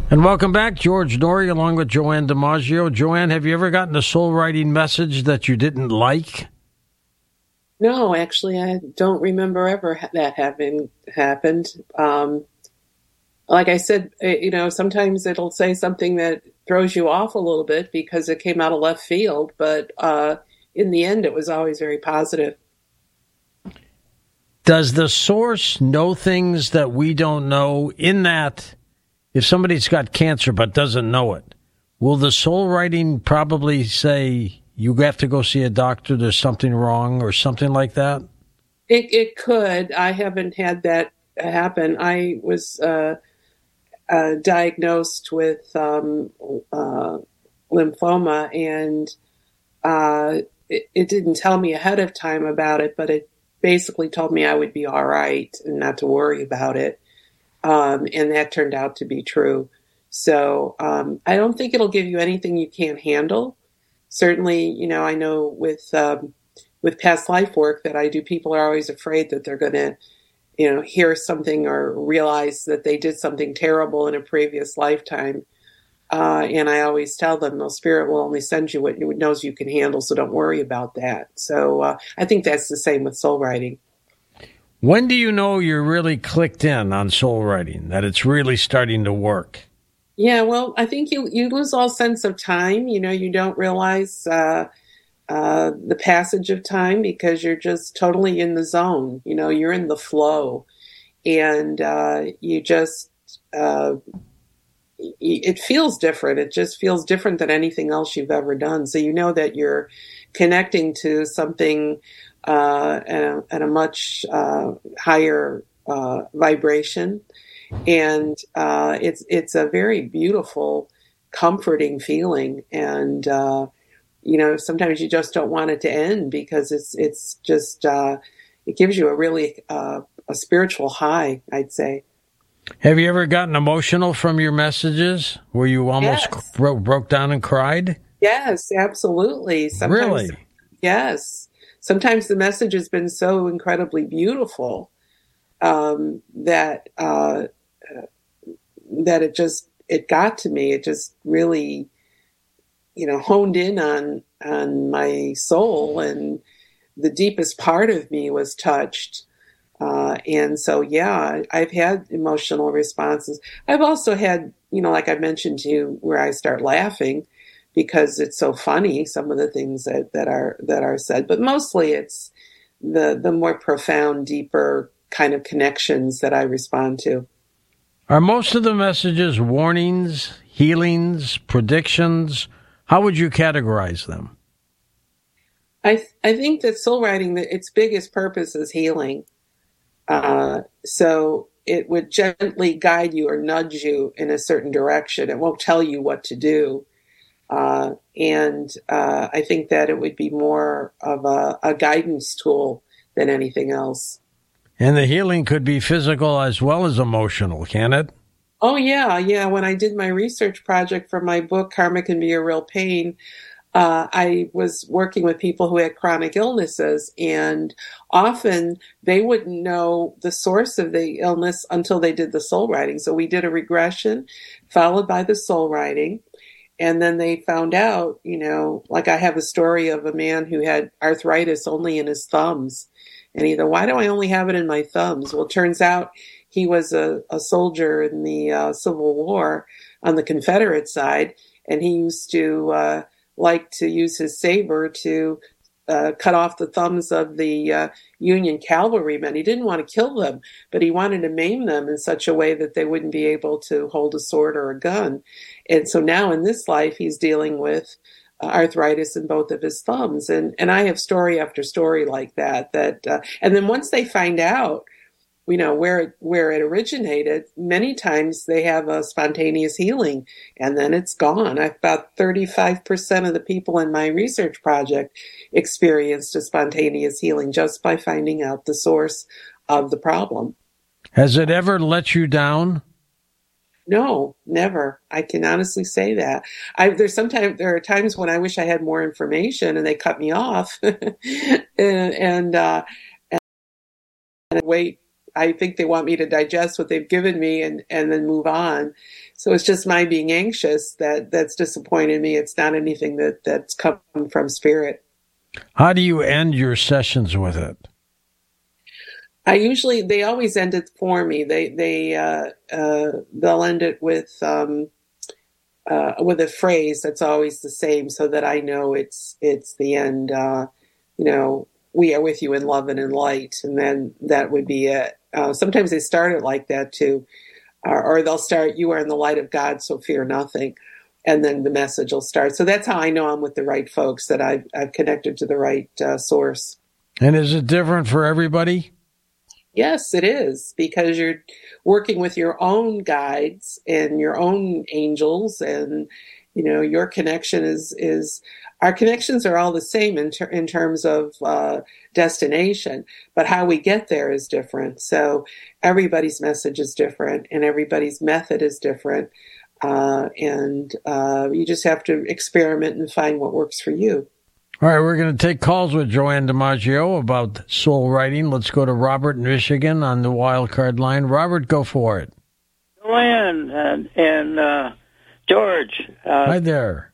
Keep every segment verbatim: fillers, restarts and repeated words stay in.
And welcome back, George Noory, along with Joanne DiMaggio. Joanne, have you ever gotten a soul writing message that you didn't like? No, actually, I don't remember ever ha- that having happened. Um, like I said, eh, you know, sometimes it'll say something that throws you off a little bit because it came out of left field, but uh, in the end, it was always very positive. Does the source know things that we don't know? In that, if somebody's got cancer but doesn't know it, will the soul writing probably say, you have to go see a doctor, there's something wrong or something like that? It, it could. I haven't had that happen. I was uh, uh, diagnosed with um, uh, lymphoma, and uh, it, it didn't tell me ahead of time about it, but it basically told me I would be all right and not to worry about it. Um, and that turned out to be true. So um, I don't think it'll give you anything you can't handle. Certainly, you know, I know with um, with past life work that I do, people are always afraid that they're going to, you know, hear something or realize that they did something terrible in a previous lifetime. Uh, and I always tell them, no, spirit will only send you what it knows you can handle, so don't worry about that. So uh, I think that's the same with soul writing. When do you know you're really clicked in on soul writing, that it's really starting to work? Yeah, well, I think you, you lose all sense of time. You know, you don't realize uh, uh, the passage of time because you're just totally in the zone. You know, you're in the flow. And uh, you just, uh, it feels different. It just feels different than anything else you've ever done. So you know that you're connecting to something uh, at, a, at a much uh, higher uh, vibration. And uh, it's it's a very beautiful, comforting feeling. And, uh, you know, sometimes you just don't want it to end because it's it's just, uh, it gives you a really uh, a spiritual high, I'd say. Have you ever gotten emotional from your messages where you almost Yes. bro- broke down and cried? Yes, absolutely. Sometimes, Really? yes. Sometimes the message has been so incredibly beautiful um, that uh, that it just it got to me. It just really, you know, honed in on on my soul, and the deepest part of me was touched. Uh, and so, yeah, I've had emotional responses. I've also had, you know, like I mentioned to you, where I start laughing because it's so funny, some of the things that, that are that are said. But mostly it's the the more profound, deeper kind of connections that I respond to. Are most of the messages warnings, healings, predictions? How would you categorize them? I th- I think that soul writing, that its biggest purpose is healing. Uh, so it would gently guide you or nudge you in a certain direction. It won't tell you what to do. Uh, and uh, I think that it would be more of a, a guidance tool than anything else. And the healing could be physical as well as emotional, can it? Oh, yeah. Yeah. When I did my research project for my book, Karma Can Be a Real Pain, uh, I was working with people who had chronic illnesses, and often they wouldn't know the source of the illness until they did the soul writing. So we did a regression followed by the soul writing. And then they found out, you know, like I have a story of a man who had arthritis only in his thumbs. And he thought, why do I only have it in my thumbs? Well, it turns out he was a, a soldier in the uh, Civil War on the Confederate side. And he used to uh, like to use his saber to uh, cut off the thumbs of the uh, Union cavalrymen. He didn't want to kill them, but he wanted to maim them in such a way that they wouldn't be able to hold a sword or a gun. And so now in this life, he's dealing with uh, arthritis in both of his thumbs. And, and I have story after story like that, that, uh, and then once they find out, you know, where it, where it originated, many times they have a spontaneous healing and then it's gone. About thirty-five percent of the people in my research project experienced a spontaneous healing just by finding out the source of the problem. Has it ever let you down? No, never. I can honestly say that. I, there's sometimes there are times when I wish I had more information and they cut me off, and and, uh, and I wait I think they want me to digest what they've given me and, and then move on. So it's just my being anxious that that's disappointed me. It's not anything that, that's come from spirit. How do you end your sessions with it? I usually, they always end it for me. They, they, uh, uh, they'll end it with, um, uh, with a phrase that's always the same so that I know it's, it's the end, uh, you know, we are with you in love and in light. And then that would be it. Uh, sometimes they start it like that too. Or, or they'll start, you are in the light of God, so fear nothing. And then the message will start. So that's how I know I'm with the right folks, that I've, I've connected to the right uh, source. And is it different for everybody? Yes, it is, because you're working with your own guides and your own angels, and you know your connection is is our connections are all the same in ter- in terms of uh, destination, but how we get there is different. So everybody's message is different, and everybody's method is different, uh, and uh, you just have to experiment and find what works for you. All right, we're going to take calls with Joanne DiMaggio about soul writing. Let's go to Robert in Michigan on the wild card line. Robert, go for it. Joanne and, and uh, George. Uh, Hi there.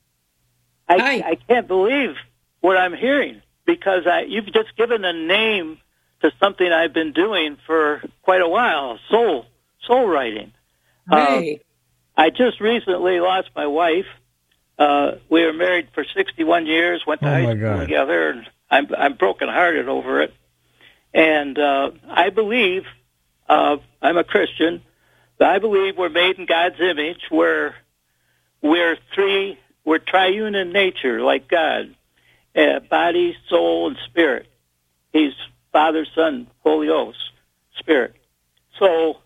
I, Hi. I can't believe what I'm hearing, because I, you've just given a name to something I've been doing for quite a while, soul, soul writing. Hey. Uh, I just recently lost my wife. Uh, we were married for sixty-one years, went to Oh, high my school God. together, and I'm, I'm brokenhearted over it. And uh, I believe, uh, I'm a Christian, but I believe we're made in God's image. We're, we're three, we're triune in nature, like God, uh, body, soul, and spirit. He's Father, Son, Holy Ghost, Spirit. So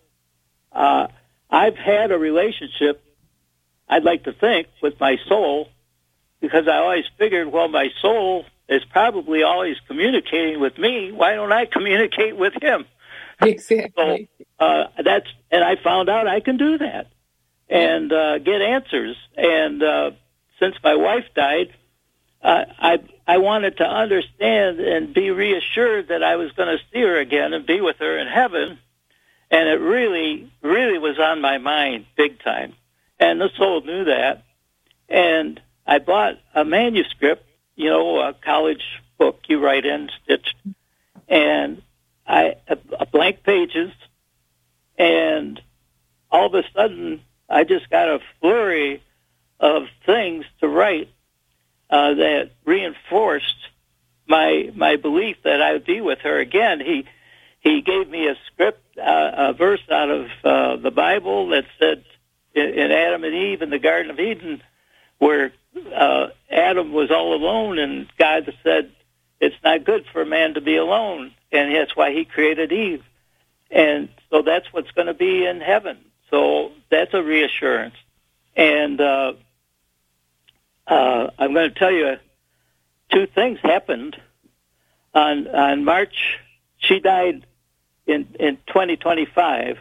uh, I've had a relationship, I'd like to think, with my soul, because I always figured, well, my soul is probably always communicating with me. Why don't I communicate with him? Exactly. So uh, that's, and I found out I can do that and uh, get answers. And uh, since my wife died, uh, I I wanted to understand and be reassured that I was going to see her again and be with her in heaven. And it really, really was on my mind big time. And the soul knew that. And I bought a manuscript, you know, a college book you write in, stitched, and I a, a blank pages. And all of a sudden, I just got a flurry of things to write uh, that reinforced my my belief that I would be with her again. He he gave me a script, uh, a verse out of uh, the Bible that said, in Adam and Eve in the Garden of Eden, where uh, Adam was all alone, and God said, it's not good for a man to be alone, and that's why he created Eve. And so that's what's going to be in heaven. So that's a reassurance. And uh, uh, I'm going to tell you, two things happened. On, on March, she died in, in twenty twenty-five,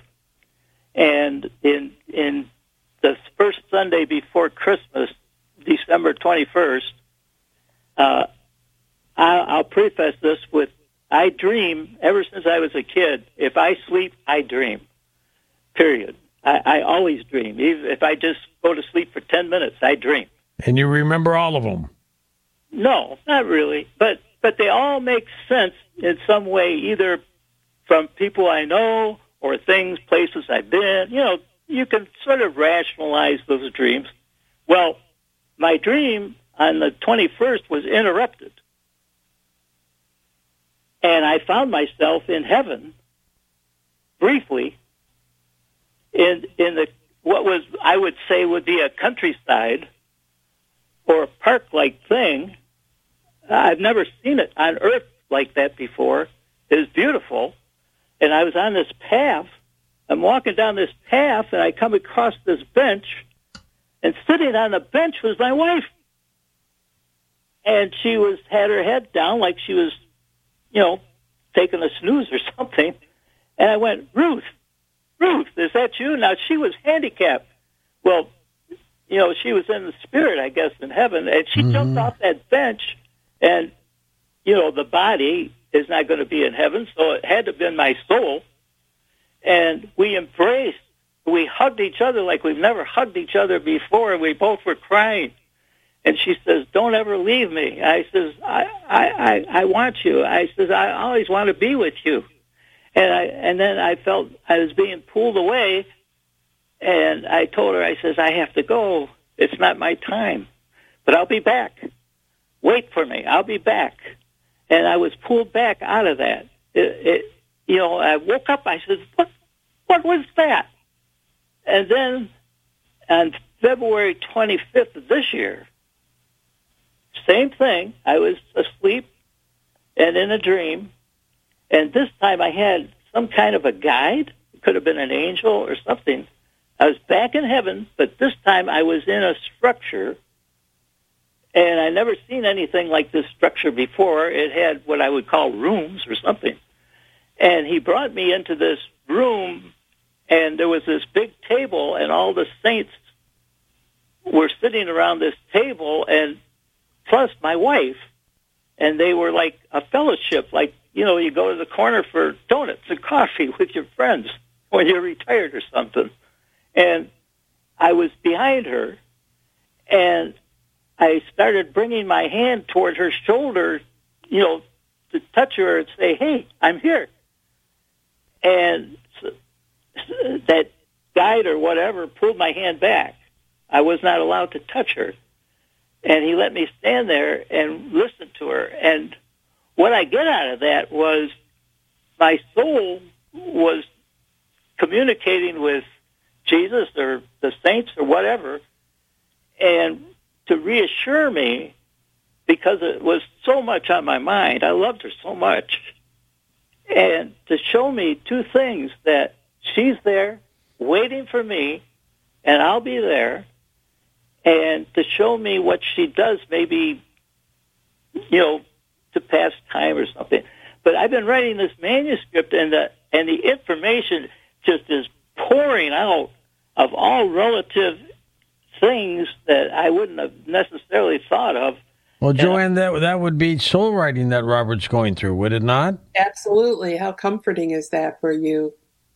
and in in the first Sunday before Christmas, December twenty-first, uh, I'll, I'll preface this with, I dream ever since I was a kid. If I sleep, I dream, period. I, I always dream. Even if I just go to sleep for ten minutes, I dream. And you remember all of them? No, not really. But, but they all make sense in some way, either from people I know or things, places I've been. You know, you can sort of rationalize those dreams. Well, my dream on the twenty-first was interrupted. And I found myself in heaven, briefly, in in the what was, I would say, would be a countryside or a park-like thing. I've never seen it on Earth like that before. It was beautiful. And I was on this path. I'm walking down this path, and I come across this bench, and sitting on the bench was my wife. And she was had her head down like she was, you know, taking a snooze or something. And I went, Ruth, Ruth, is that you? Now, she was handicapped. Well, you know, she was in the spirit, I guess, in heaven. And she mm-hmm. jumped off that bench, and, you know, the body is not going to be in heaven, so it had to have been my soul. and we embraced. We hugged each other like we've never hugged each other before, and we both were crying. And she says, "Don't ever leave me." I says, I, I, I, I want you. I says, I always want to be with you. And I, and then I felt I was being pulled away, and I told her, I says, I have to go. It's not my time, but I'll be back. Wait for me. I'll be back. And I was pulled back out of that. It, it, you know, I woke up. I said, "What? What was that?" And then on February twenty-fifth of this year, same thing. I was asleep and in a dream, and this time I had some kind of a guide. It could have been an angel or something. I was back in heaven, but this time I was in a structure, and I never seen anything like this structure before. It had what I would call rooms or something. And he brought me into this room, and there was this big table, and all the saints were sitting around this table, and plus my wife, and they were like a fellowship, like, you know, you go to the corner for donuts and coffee with your friends when you're retired or something. And I was behind her, and I started bringing my hand toward her shoulder, you know, to touch her and say, "Hey, I'm here." And that guide or whatever pulled my hand back. I was not allowed to touch her. And he let me stand there and listen to her. And what I get out of that was my soul was communicating with Jesus or the saints or whatever, and to reassure me, because it was so much on my mind. I loved her so much. And to show me two things, that she's there waiting for me, and I'll be there, and to show me what she does, maybe, you know, to pass time or something. But I've been writing this manuscript, and the, and the information just is pouring out of all relative things that I wouldn't have necessarily thought of. Well, Joanne, that that would be soul writing that Robert's going through, would it not? Absolutely. How comforting is that for you?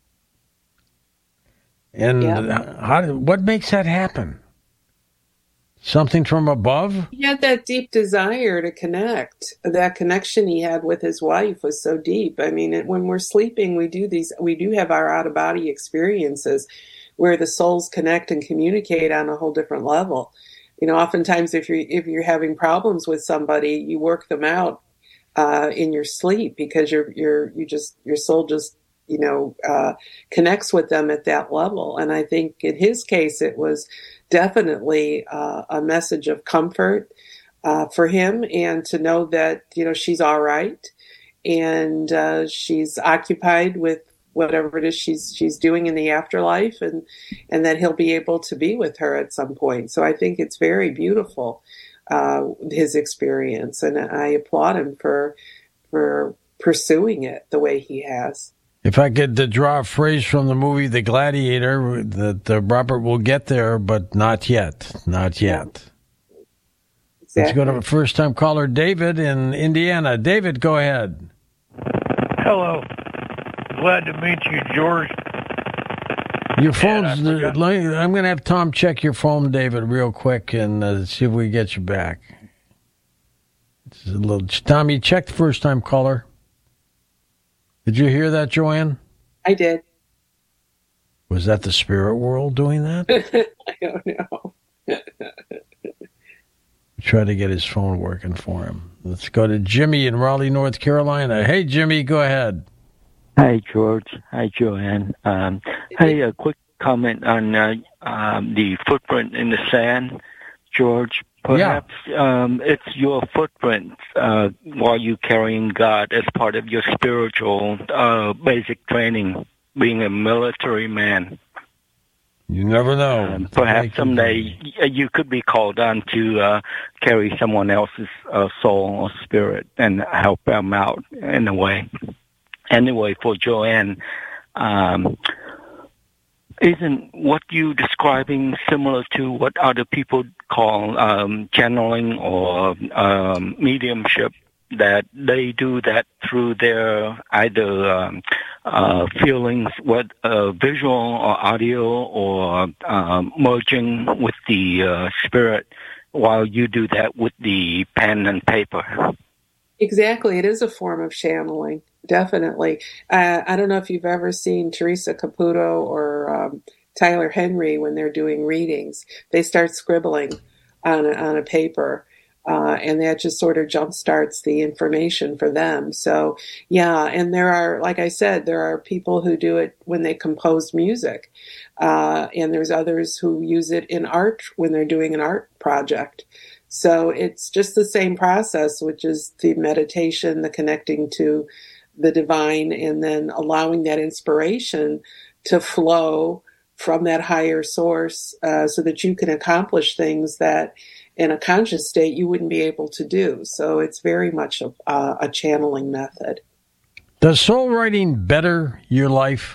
And yeah. how? What makes that happen? Something from above? He had that deep desire to connect. That connection he had with his wife was so deep. I mean, it, when we're sleeping, we do these. We do have our out of body experiences, where the souls connect and communicate on a whole different level. You know, oftentimes if you're if you're having problems with somebody, you work them out uh, in your sleep, because you're you're you just your soul just you know uh, connects with them at that level. And I think in his case, it was definitely uh, a message of comfort uh, for him, and to know that you know she's all right, and uh, she's occupied with whatever it is she's she's doing in the afterlife, and and that he'll be able to be with her at some point. So I think it's very beautiful, uh, his experience, and I applaud him for for pursuing it the way he has. If I could uh, draw a phrase from the movie The Gladiator, that uh, Robert will get there, but not yet, not yet. Exactly. Let's go to a first-time caller, David in Indiana. David, go ahead. Hello. Glad to meet you, George. Your phone's. Uh, I'm going to have Tom check your phone, David, real quick, and uh, see if we get you back. It's a little. Tommy, check the first-time caller. Did you hear that, Joanne? I did. Was that the spirit world doing that? I don't know. Try to get his phone working for him. Let's go to Jimmy in Raleigh, North Carolina. Hey, Jimmy, go ahead. Hi, George. Hi, Joanne. Um, hey, a quick comment on uh, um, the footprint in the sand, George. Perhaps yeah. um, it's your footprint uh, while you carrying God as part of your spiritual uh, basic training, being a military man. You never know. Um, perhaps someday you could be called on to uh, carry someone else's uh, soul or spirit and help them out in a way. Anyway, for Joanne, um, isn't what you describing similar to what other people call um, channeling or um, mediumship? that they do that through their either um, uh, feelings, what uh, visual or audio, or um, merging with the uh, spirit, while you do that with the pen and paper. Exactly. It is a form of channeling, definitely. Uh, I don't know if you've ever seen Teresa Caputo or um, Tyler Henry when they're doing readings. They start scribbling on a, on a paper, uh, and that just sort of jumpstarts the information for them. So, yeah, and there are, like I said, there are people who do it when they compose music, uh, and there's others who use it in art when they're doing an art project. So it's just the same process, which is the meditation, the connecting to the divine, and then allowing that inspiration to flow from that higher source, uh, so that you can accomplish things that in a conscious state you wouldn't be able to do. So it's very much a, uh, a channeling method. Does soul writing better your life?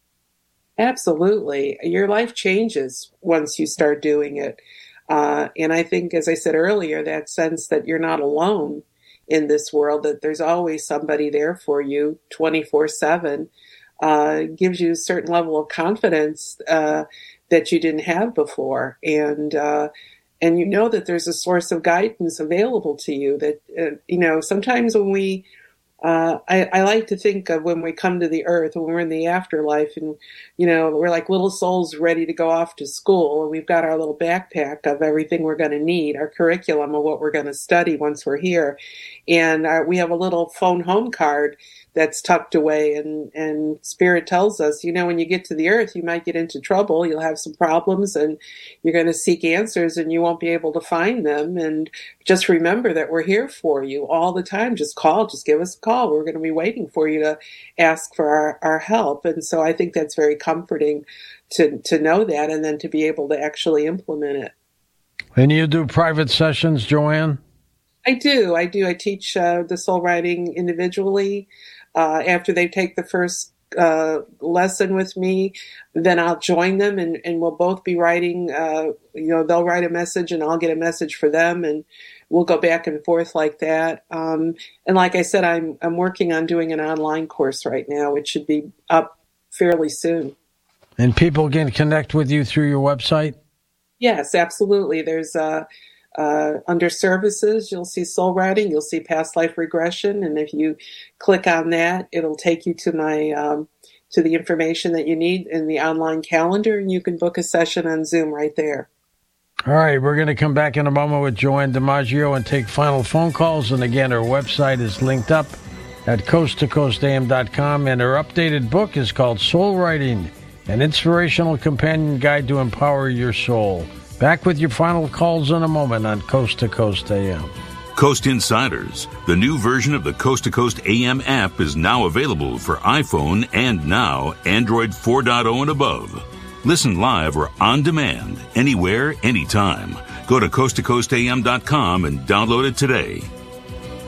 Absolutely. Your life changes once you start doing it. Uh, and I think, as I said earlier, that sense that you're not alone in this world, that there's always somebody there for you twenty-four seven, uh, gives you a certain level of confidence uh, that you didn't have before. And uh, and you know that there's a source of guidance available to you that, uh, you know, sometimes when we Uh, I, I like to think of when we come to the earth, when we're in the afterlife, and, you know, we're like little souls ready to go off to school, and we've got our little backpack of everything we're going to need, our curriculum of what we're going to study once we're here. And our, we have a little phone home card that's tucked away, and, and Spirit tells us, you know, when you get to the earth, you might get into trouble, you'll have some problems, and you're going to seek answers, and you won't be able to find them. And just remember that we're here for you all the time. Just call, just give us a call. We're going to be waiting for you to ask for our, our help. And so I think that's very comforting to, to know that, and then to be able to actually implement it. And you do private sessions, Joanne? I do. I do. I teach uh, the soul writing individually. Uh, after they take the first uh, lesson with me, then I'll join them, and, and we'll both be writing, uh, you know, they'll write a message and I'll get a message for them, and we'll go back and forth like that. Um, and like I said, I'm, I'm working on doing an online course right now, which should be up fairly soon. And people can connect with you through your website? Yes, absolutely. There's uh, uh, under services, you'll see soul writing, you'll see past life regression. And if you click on that, it'll take you to my, um, to the information that you need in the online calendar, and you can book a session on Zoom right there. All right, we're going to come back in a moment with Joanne DiMaggio and take final phone calls. And again, her website is linked up at coast to coast a m dot com, and her updated book is called Soul Writing, an inspirational companion guide to empower your soul. Back with your final calls in a moment on Coast to Coast A M. Coast Insiders, the new version of the Coast to Coast A M app, is now available for iPhone and now Android four point oh and above. Listen live or on demand, anywhere, anytime. Go to coast to coast a m dot com and download it today.